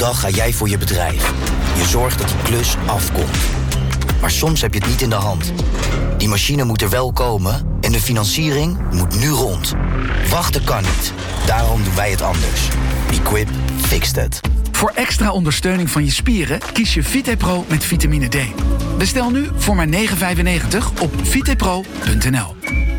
dag ga jij voor je bedrijf. Je zorgt dat die klus afkomt. Maar soms heb je het niet in de hand. Die machine moet er wel komen en de financiering moet nu rond. Wachten kan niet. Daarom doen wij het anders. Equip fixed it. Voor extra ondersteuning van je spieren kies je VitePro met vitamine D. Bestel nu voor maar €9,95 op vitepro.nl.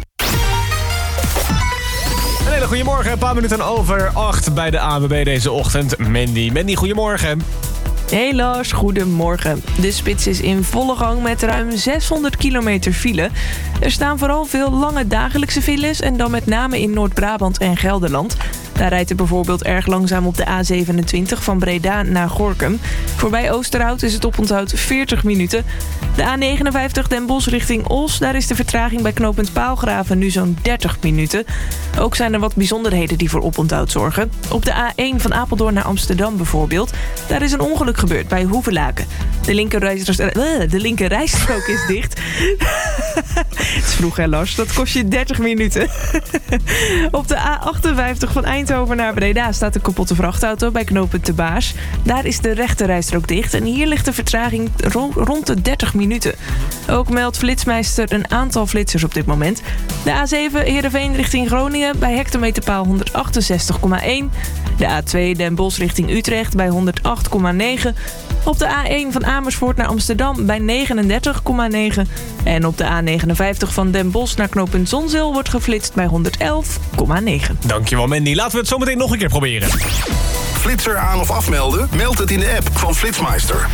Een hele goedemorgen, een paar minuten over 8 bij de ANWB deze ochtend. Mandy, goedemorgen. Hey Lars, goedemorgen. De spits is in volle gang met ruim 600 kilometer file. Er staan vooral veel lange dagelijkse files en dan met name in Noord-Brabant en Gelderland. Daar rijdt er bijvoorbeeld erg langzaam op de A27 van Breda naar Gorinchem. Voorbij Oosterhout is het oponthoud 40 minuten. De A59 Den Bosch richting Os, daar is de vertraging bij knooppunt Paalgraven nu zo'n 30 minuten. Ook zijn er wat bijzonderheden die voor oponthoud zorgen. Op de A1 van Apeldoorn naar Amsterdam bijvoorbeeld, daar is een ongeluk gebeurd bij Hoevelaken. De linker rijstrook is dicht. Het is vroeg hè Lars, dat kost je 30 minuten. Op de A58 van Eindhoven naar Breda staat een kapotte vrachtauto bij knooppunt De Baars. Daar is de rechter rijstrook dicht en hier ligt de vertraging rond de 30 minuten. Ook meldt Flitsmeister een aantal flitsers op dit moment. De A7 Heerenveen richting Groningen bij hectometerpaal 168,1. De A2 Den Bosch richting Utrecht bij 108,9. Op de A1 van Amersfoort naar Amsterdam bij 39,9. En op de A59 van Den Bosch naar knooppunt Zonzeel wordt geflitst bij 111,9. Dankjewel Mandy, laten we het zometeen nog een keer proberen. Flitser aan of afmelden? Meld het in de app van Flitsmeister.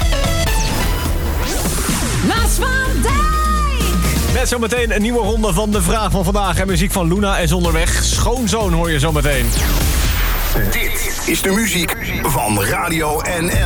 Lars van Dijk. Met zometeen een nieuwe ronde van de vraag van vandaag. En muziek van Luna is onderweg. Schoonzoon hoor je zometeen. Dit is de muziek van Radio NL.